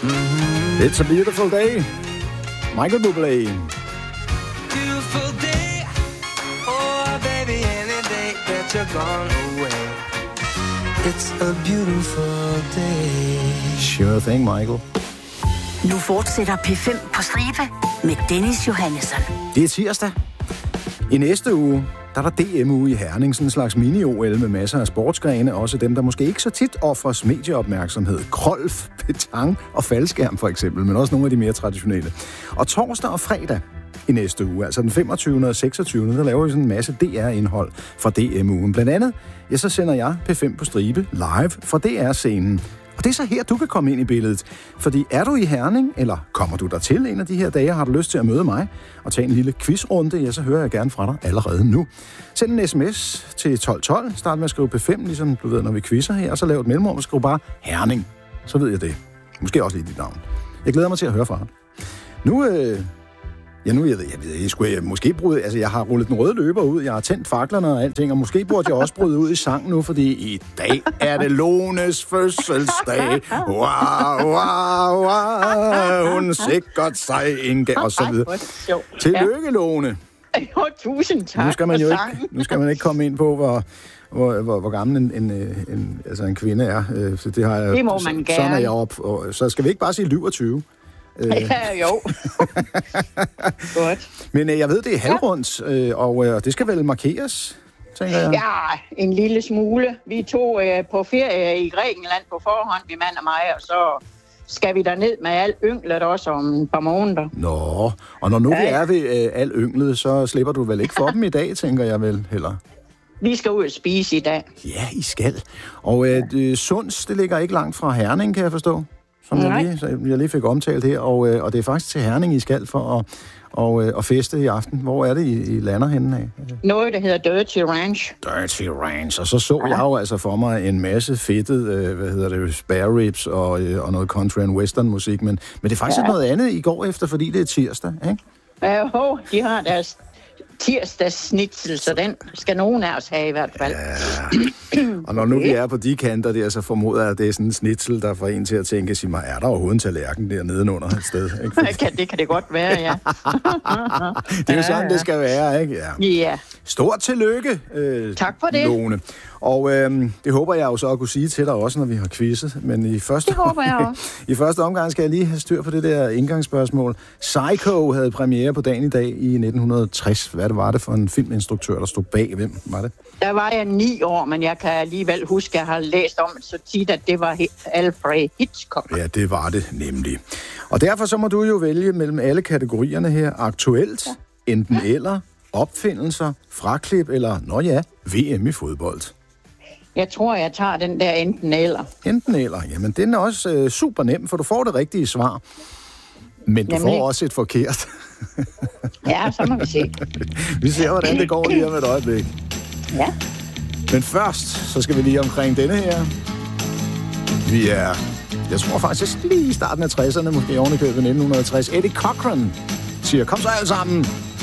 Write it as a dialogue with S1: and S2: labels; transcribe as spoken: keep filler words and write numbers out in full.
S1: Mm-hmm. It's a beautiful day. Michael Bublé.
S2: Beautiful day. Oh, baby, any day that you're gone away. It's a beautiful day.
S1: Sure thing, Michael.
S3: Nu fortsætter P fem på stribe med Dennis Johannesson.
S1: Det er tirsdag. I næste uge, der er der D M-uge i Herning, sådan en slags mini-O L med masser af sportsgrene, også dem, der måske ikke så tit offres medieopmærksomhed. Krolf, petang og faldskærm for eksempel, men også nogle af de mere traditionelle. Og torsdag og fredag i næste uge, altså den femogtyvende og seksogtyvende, der laver vi sådan en masse D R-indhold fra D M-ugen. Blandt andet, ja, så sender jeg P fem på stribe live fra D R-scenen. Og det er så her, du kan komme ind i billedet. Fordi er du i Herning, eller kommer du der til en af de her dage, har du lyst til at møde mig og tage en lille quizrunde, ja, så hører jeg gerne fra dig allerede nu. Send en sms til tolv tolv, start med at skrive P fem, ligesom du ved, når vi quizzer her, og så lav et mellemrum og skriv bare Herning. Så ved jeg det. Måske også lige dit navn. Jeg glæder mig til at høre fra dig. Nu... Øh Ja, nu jeg ved jeg, jeg, jeg skulle jeg måske bryde, altså jeg har rullet den røde løber ud, jeg har tændt faklerne og alting, og måske burde jeg også bryde ud i sang nu, fordi i dag er det Lones fødselsdag. Wow, wow, wow, hun sikkert sig en gang, og så videre. Tillykke, Lone.
S4: Jo, tusind tak.
S1: Nu skal man jo ikke, nu skal man ikke komme ind på, hvor... Hvor, hvor, hvor gammel en, en, en, altså en kvinde er. Så det, har jeg,
S4: det må man gerne.
S1: Sådan er jeg op. Og, så skal vi ikke bare sige syv og tyve?
S4: Ja, jo. Godt.
S1: Men øh, jeg ved, det er halvrundt, øh, og øh, det skal vel markeres, tænker jeg?
S4: Ja, en lille smule. Vi tog øh, på ferie i Grækenland på forhånd, min mand og mig, og så skal vi derned med alt ynglet også om et par måneder.
S1: Nå, og når nu ja. vi er ved øh, alt ynglet, så slipper du vel ikke for dem i dag, tænker jeg vel, heller?
S4: Vi skal ud og spise i dag.
S1: Ja, I skal. Og øh, det, Sunds, det ligger ikke langt fra Herning, kan jeg forstå? Som jeg lige, så jeg lige fik omtalt her, og, og det er faktisk til Herning, I skal for at, og, og feste i aften. Hvor er det, I, I lander henne af?
S4: Noget, der hedder Dirty Ranch.
S1: Dirty Ranch, og så så ja. jeg jo altså for mig en masse fedtet, øh, hvad hedder det, spare ribs og, og noget country and western musik, men, men det er faktisk ja. noget andet, I går efter, fordi det er tirsdag, ikke?
S4: Ja, jo, de har deres tirsdagssnitsel, så den skal nogen af os have i hvert fald.
S1: Ja. Og når nu vi er på de kanter der, så formoder jeg, at det er sådan en snitsel, der får en til at tænke, sig mig, er der overhovedet en tallerken der nedenunder et sted? Ikke?
S4: det, kan, det kan det godt være, ja.
S1: Det er jo sådan, det skal være, ikke?
S4: Ja. ja.
S1: Stort tillykke, øh,
S4: tak for det.
S1: Lone. Og øh, det håber jeg jo så at kunne sige til dig også, når vi har quizzet. Men i første,
S4: det håber jeg også.
S1: I første omgang skal jeg lige have styr på det der indgangsspørgsmål. Psycho havde premiere på dagen i dag i nitten tres. Hvad det var det for en filminstruktør, der stod bag? Hvem var det?
S4: Der var jeg ni år, men jeg kan alligevel huske, at jeg har læst om det så tit, at det var Alfred Hitchcock.
S1: Ja, det var det nemlig. Og derfor så må du jo vælge mellem alle kategorierne her. Aktuelt, ja. enten ja. eller, opfindelser, fraklip eller, nå ja, V M i fodbold.
S4: Jeg tror, jeg tager den der enten eller.
S1: Enten eller. Jamen, den er også øh, super nem, for du får det rigtige svar. Men du Jamen, får også et forkert.
S4: Ja, så må vi se.
S1: Vi ser, hvordan det går lige om et øjeblik.
S4: Ja.
S1: Men først, så skal vi lige omkring denne her. Vi er, jeg tror faktisk lige i starten af tresserne, måske ovenikøbet nitten tres. Eddie Cochran siger, kom så alle sammen.